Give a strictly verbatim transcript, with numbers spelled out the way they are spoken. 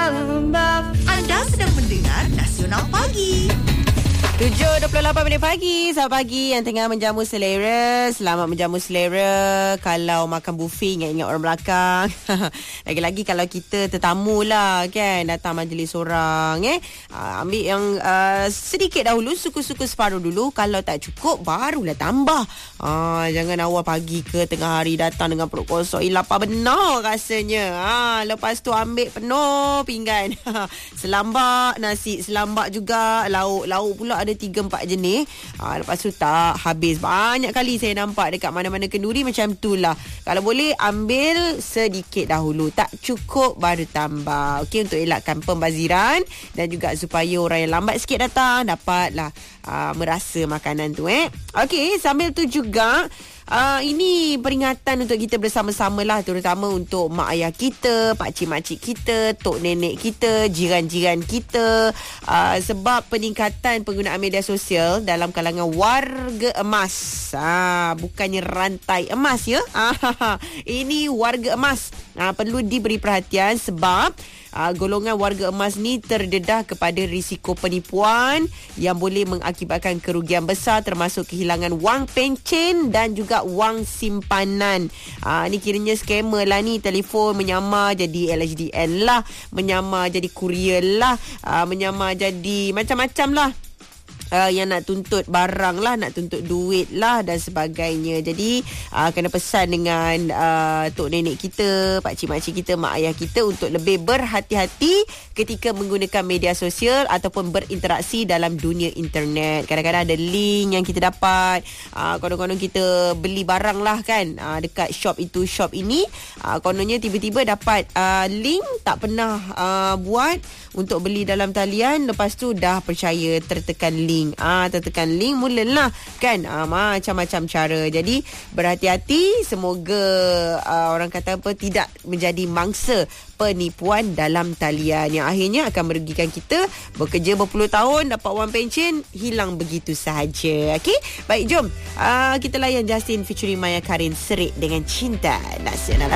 bertambah. Anda sedang mendengar Nasional Pagi. tujuh dua puluh lapan minit pagi. Selamat pagi yang tengah menjamu selera. Selamat menjamu selera. Kalau makan buffet, ingat-ingat orang belakang. Lagi-lagi kalau kita tetamu lah kan, datang majlis orang eh. Uh, ambil yang uh, sedikit dahulu, suku-suku separuh dulu. Kalau tak cukup, barulah tambah. uh, Jangan awal pagi ke tengah hari datang dengan perut kosong. Eh, lapar benar rasanya. uh, Lepas tu ambil penuh pinggan. Selambak nasi, selambak juga. Lauk-lauk pula ada tiga empat jenis. Ha, lepas tu tak habis. Banyak kali saya nampak dekat mana-mana kenduri macam tu lah. Kalau boleh ambil sedikit dahulu. Tak cukup baru tambah. Okey, untuk elakkan pembaziran dan juga supaya orang yang lambat sikit datang dapatlah uh, merasa makanan tu eh. Okey, sambil tu juga Uh, ini peringatan untuk kita bersama-sama lah, terutama untuk mak ayah kita, pakcik-makcik kita, tok nenek kita, jiran-jiran kita, uh, sebab peningkatan penggunaan media sosial dalam kalangan warga emas. uh, Bukannya rantai emas ya. uh, Ini warga emas. uh, Perlu diberi perhatian sebab Uh, golongan warga emas ni terdedah kepada risiko penipuan yang boleh mengakibatkan kerugian besar, termasuk kehilangan wang pencen dan juga wang simpanan. Uh, ni kiranya scammer lah ni. Telefon menyamar jadi L H D N lah, menyamar jadi kurier lah, uh, menyamar jadi macam-macam lah. Uh, yang nak tuntut barang lah, nak tuntut duit lah dan sebagainya. Jadi uh, kena pesan dengan uh, tok nenek kita, pakcik-makcik kita, mak ayah kita untuk lebih berhati-hati ketika menggunakan media sosial ataupun berinteraksi dalam dunia internet. Kadang-kadang ada link yang kita dapat, uh, konon-konon kita beli barang lah kan, uh, dekat shop itu shop ini, uh, kononnya tiba-tiba dapat uh, link tak pernah uh, buat untuk beli dalam talian. Lepas tu dah percaya, tertekan link. Ah, tertekan link mulalah kan, ah, macam-macam cara. Jadi berhati-hati. Semoga ah, orang kata apa, tidak menjadi mangsa penipuan dalam talian yang akhirnya akan merugikan kita. Bekerja berpuluh tahun, dapat wang pencen, hilang begitu sahaja. Okey, baik, jom uh, kita layan Justin featuring Maya Karin, Serik dengan Cinta. Nasional